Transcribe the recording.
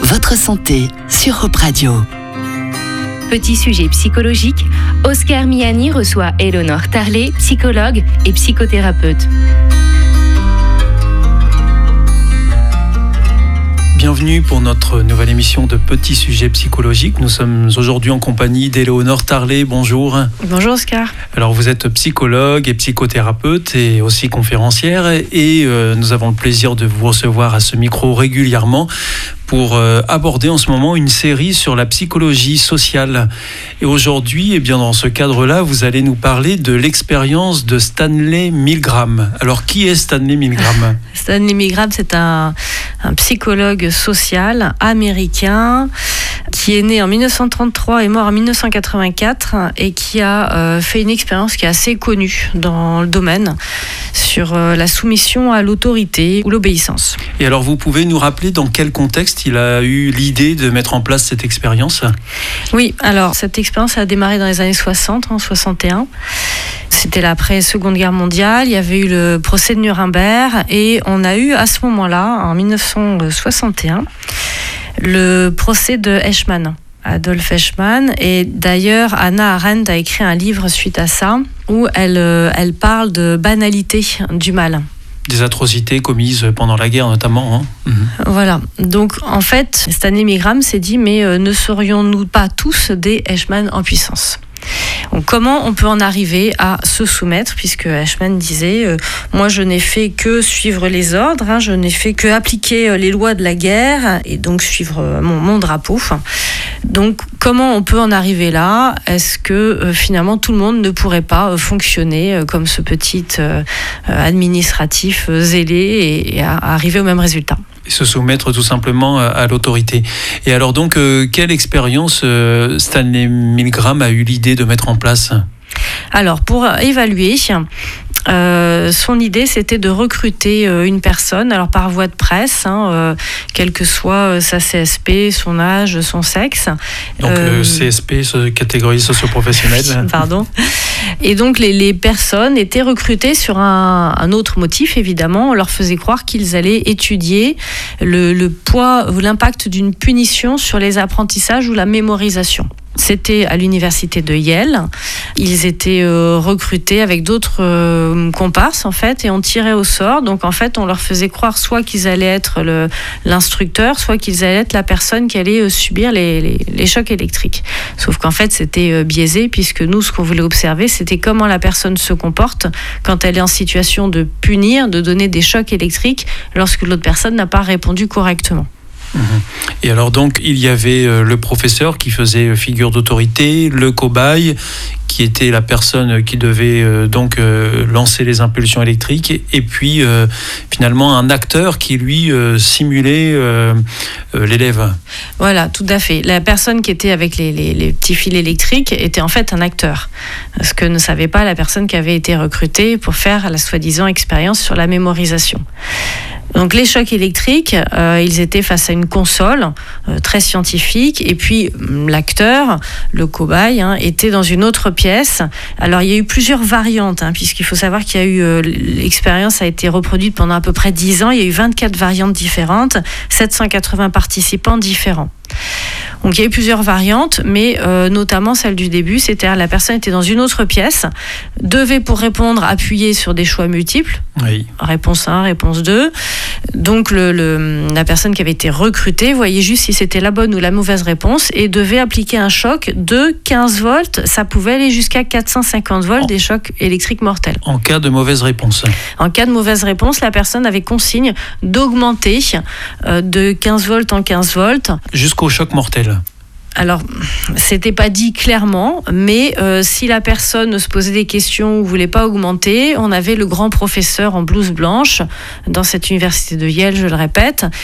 Votre santé sur Europe Radio. Petit sujet psychologique, Oscar Miani reçoit Éléonore Tarlet, psychologue et psychothérapeute. Bienvenue pour notre nouvelle émission de Petit sujet psychologique. Nous sommes aujourd'hui en compagnie d'Éléonore Tarlet. Bonjour. Bonjour Oscar. Alors vous êtes psychologue et psychothérapeute et aussi conférencière et nous avons le plaisir de vous recevoir à ce micro régulièrement pour aborder en ce moment une série sur la psychologie sociale. Et aujourd'hui, eh bien, dans ce cadre-là, vous allez nous parler de l'expérience de Stanley Milgram. Alors, qui est Stanley Milgram ? Stanley Milgram, c'est un psychologue social américain qui est né en 1933 et mort en 1984 et qui a fait une expérience qui est assez connue dans le domaine sur la soumission à l'autorité ou l'obéissance. Et alors, vous pouvez nous rappeler dans quel contexte il a eu l'idée de mettre en place cette expérience ? Oui, alors cette expérience a démarré dans les années 60, en 61. C'était l'après-Seconde Guerre mondiale, il y avait eu le procès de Nuremberg et on a eu à ce moment-là, en 1961, le procès de Eichmann. Adolf Eichmann, et d'ailleurs Hannah Arendt a écrit un livre suite à ça où elle parle de banalité du mal. Des atrocités commises pendant la guerre notamment. Voilà, donc en fait Stanley Milgram s'est dit mais ne serions-nous pas tous des Eichmann en puissance ? Donc, comment on peut en arriver à se soumettre, puisque Eichmann disait moi je n'ai fait que suivre les ordres, je n'ai fait que appliquer les lois de la guerre et donc suivre mon drapeau. Donc comment on peut en arriver là ? Est-ce que finalement tout le monde ne pourrait pas fonctionner comme ce petit administratif zélé et arriver au même résultat ? Et se soumettre tout simplement à l'autorité. Et alors donc, quelle expérience Stanley Milgram a eu l'idée de mettre en place ? Alors, pour évaluer, son idée, c'était de recruter une personne, alors par voie de presse, quelle que soit sa CSP, son âge, son sexe. Donc le CSP, catégorie socio-professionnelle. Pardon. Et donc les personnes étaient recrutées sur un autre motif, évidemment. On leur faisait croire qu'ils allaient étudier le poids ou l'impact d'une punition sur les apprentissages ou la mémorisation. C'était à l'université de Yale. Ils étaient recrutés avec d'autres comparses, en fait, et on tirait au sort. Donc, en fait, on leur faisait croire soit qu'ils allaient être l'instructeur, soit qu'ils allaient être la personne qui allait subir les chocs électriques. Sauf qu'en fait, c'était biaisé, puisque nous, ce qu'on voulait observer, c'était comment la personne se comporte quand elle est en situation de punir, de donner des chocs électriques, lorsque l'autre personne n'a pas répondu correctement. Et alors donc il y avait le professeur qui faisait figure d'autorité, le cobaye qui était la personne qui devait lancer les impulsions électriques et puis finalement un acteur qui lui simulait l'élève. Voilà, tout à fait. La personne qui était avec les petits fils électriques était en fait un acteur. Ce que ne savait pas la personne qui avait été recrutée pour faire la soi-disant expérience sur la mémorisation. Donc les chocs électriques, ils étaient face à une console très scientifique et puis l'acteur, le cobaye, était dans une autre pièce. Alors il y a eu plusieurs variantes, puisqu'il faut savoir qu'il y a eu, l'expérience a été reproduite pendant à peu près 10 ans, il y a eu 24 variantes différentes, 780 participants différents. Donc il y a eu plusieurs variantes, mais notamment celle du début, c'est-à-dire la personne était dans une autre pièce, devait pour répondre appuyer sur des choix multiples, oui. Réponse 1, réponse 2. Donc la personne qui avait été recrutée voyait juste si c'était la bonne ou la mauvaise réponse et devait appliquer un choc de 15 volts, ça pouvait aller jusqu'à 450 volts, des chocs électriques mortels. En cas de mauvaise réponse. En cas de mauvaise réponse, la personne avait consigne d'augmenter de 15 volts en 15 volts. Jusqu'au choc mortel. Alors, c'était pas dit clairement, mais si la personne se posait des questions ou voulait pas augmenter, on avait le grand professeur en blouse blanche dans cette université de Yale, je le répète,